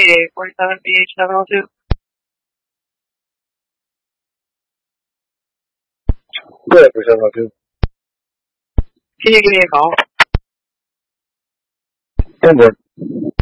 47BH702. Go ahead for 702. Can you give me a call? On board.